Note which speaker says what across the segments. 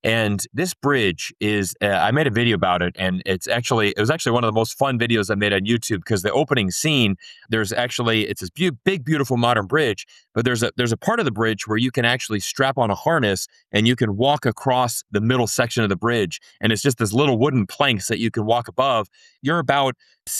Speaker 1: And this bridge is, I made a video about it, and it was actually one of the most fun videos I made on YouTube because the opening scene, it's this big, beautiful modern bridge, but there's a part of the bridge where you can actually strap on a harness and you can walk across the middle section of the bridge. And it's just this little wooden planks that you can walk above. You're about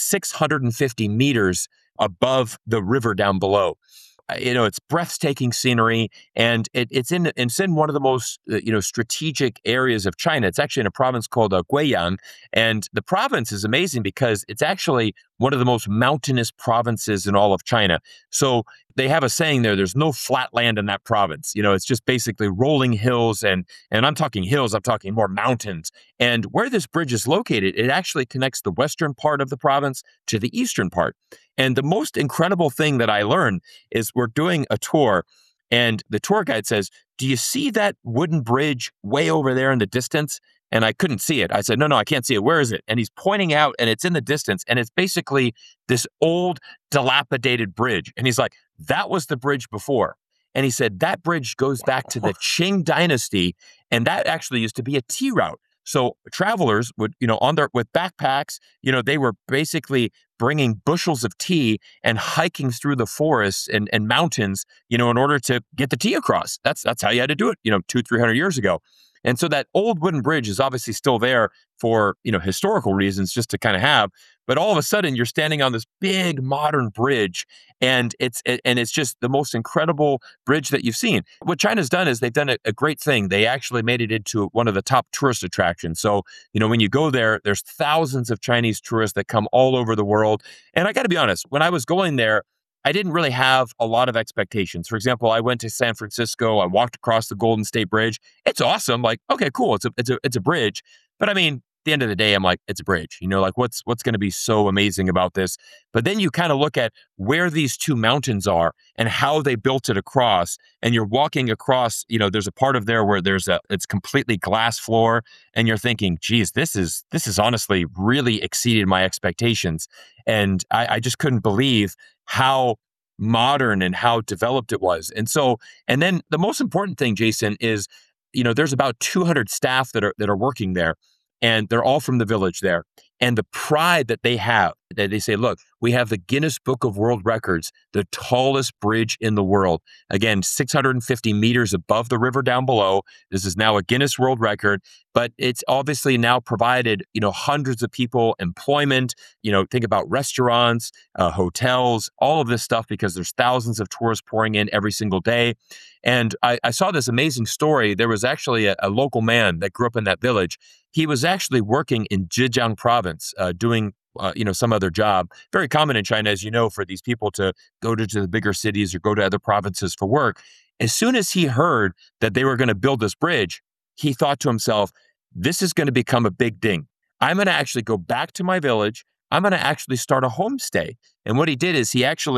Speaker 1: 650 meters above the river down below. It's breathtaking scenery, and it's in one of the most strategic areas of China. It's actually in a province called Guiyang, and the province is amazing because it's actually one of the most mountainous provinces in all of China. So they have a saying there: "There's no flat land in that province." It's just basically rolling hills, and I'm talking hills. I'm talking more mountains. And where this bridge is located, it actually connects the western part of the province to the eastern part. And the most incredible thing that I learned is we're doing a tour, and the tour guide says, "Do you see that wooden bridge way over there in the distance?" And I couldn't see it. I said, "No, I can't see it. Where is it?" And he's pointing out, and it's in the distance, and it's basically this old, dilapidated bridge. And he's like, "That was the bridge before." And he said, "That bridge goes back to the Qing dynasty, and that actually used to be a tea route." So travelers would, with backpacks, they were basically bringing bushels of tea and hiking through the forests and mountains, in order to get the tea across. That's how you had to do it, 300 years ago. And so that old wooden bridge is obviously still there for, historical reasons, just to kind of have. But all of a sudden, you're standing on this big modern bridge, and it's just the most incredible bridge that you've seen. What China's done is they've done a great thing. They actually made it into one of the top tourist attractions. So, when you go there, there's thousands of Chinese tourists that come all over the world. And I got to be honest, when I was going there, I didn't really have a lot of expectations. For example, I went to San Francisco. I walked across the Golden State Bridge. It's awesome. Like, okay, cool. It's a bridge. But I mean, at the end of the day, I'm like, it's a bridge. Like what's going to be so amazing about this? But then you kind of look at where these two mountains are and how they built it across. And you're walking across. There's a part of there where it's completely glass floor, and you're thinking, geez, this is honestly really exceeded my expectations. And I just couldn't believe how modern and how developed it was. And then the most important thing, Jason, is, there's about 200 staff that are working there, and they're all from the village there. And the pride that they have, that they say, look, we have the Guinness Book of World Records, the tallest bridge in the world. Again, 650 meters above the river down below. This is now a Guinness World Record, but it's obviously now provided, hundreds of people employment. Think about restaurants, hotels, all of this stuff, because there's thousands of tourists pouring in every single day. And I saw this amazing story. There was actually a local man that grew up in that village. He was actually working in Zhejiang province, doing some other job. Very common in China, as you know, for these people to go to the bigger cities or go to other provinces for work. As soon as he heard that they were going to build this bridge, he thought to himself, this is going to become a big thing. I'm going to actually go back to my village. I'm going to actually start a homestay. And what he did is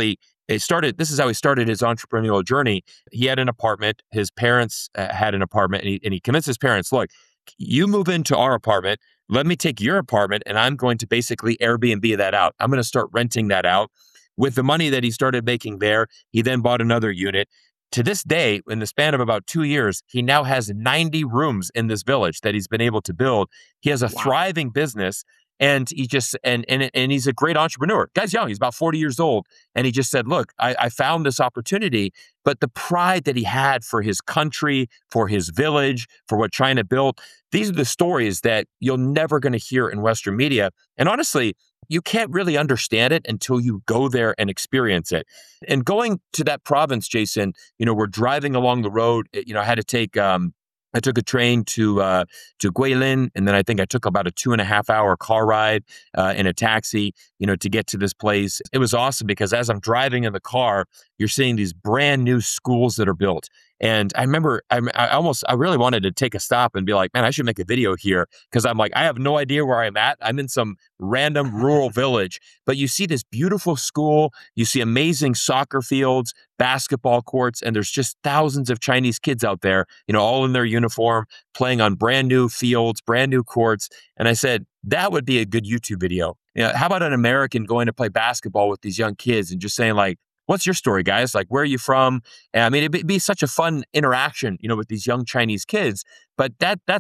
Speaker 1: this is how he started his entrepreneurial journey. He had an apartment. His parents had an apartment, and he convinced his parents, look, you move into our apartment. Let me take your apartment, and I'm going to basically Airbnb that out. I'm going to start renting that out. With the money that he started making there, he then bought another unit. To this day, in the span of about 2 years, he now has 90 rooms in this village that he's been able to build. He has a thriving business, and and he's a great entrepreneur. Guy's young. He's about 40 years old. And he just said, look, I found this opportunity, but the pride that he had for his country, for his village, for what China built, these are the stories that you're never going to hear in Western media. And honestly, you can't really understand it until you go there and experience it. And going to that province, Jason, we're driving along the road. I had to take, I took a train to Guilin, and then I think I took about a 2.5-hour car ride in a taxi, to get to this place. It was awesome because as I'm driving in the car, you're seeing these brand new schools that are built. And I remember I really wanted to take a stop and be like, man, I should make a video here, because I'm like, I have no idea where I'm at. I'm in some random rural village, but you see this beautiful school, you see amazing soccer fields, basketball courts, and there's just thousands of Chinese kids out there, all in their uniform, playing on brand new fields, brand new courts. And I said, that would be a good YouTube video. How about an American going to play basketball with these young kids and just saying like, what's your story, guys? Like, where are you from? And I mean, it'd be such a fun interaction, with these young Chinese kids. But that's